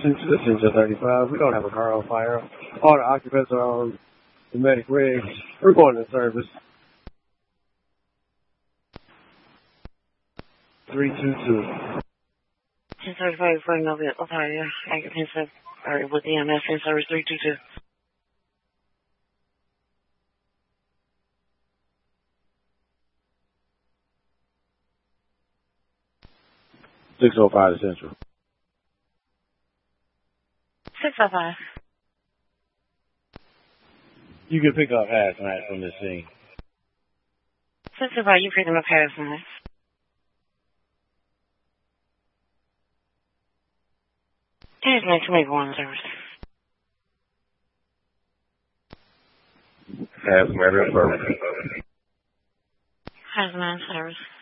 Center 35. We don't have a car on fire. All the occupants are on domestic rigs. We're going to service. 322. 1035 for no vehicle fire. Occupants are with EMS in service 322. 605 Central. 605. You can pick up hazmat from this scene. 605, you picking up hazmat. Hazmat to make one service. Hazmat in service. Hazmat service.